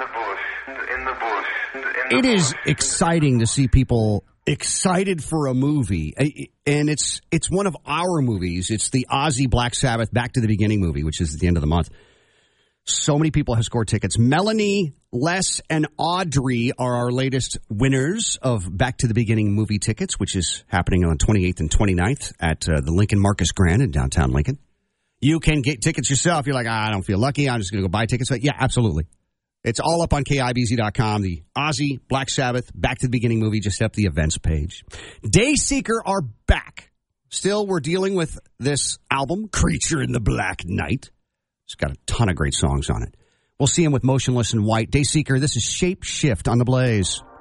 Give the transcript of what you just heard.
It is exciting to see people excited for a movie, and it's one of our movies. It's the Ozzy Black Sabbath Back to the Beginning movie, which is at the end of the month. So many people have scored tickets. Melanie, Les, and Audrey are our latest winners of Back to the Beginning movie tickets, which is happening on 28th and 29th at the Lincoln Marcus Grand in downtown Lincoln. You can get tickets yourself. You're like, I don't feel lucky. I'm just going to go buy tickets. Yeah, absolutely. It's all up on KIBZ.com. The Ozzy, Black Sabbath, Back to the Beginning movie, just up the events page. Dayseeker are back. Still, we're dealing with this album, Creature in the Black Night. It's got a ton of great songs on it. We'll see him with Motionless in White. Dayseeker, this is Shape Shift on The Blaze.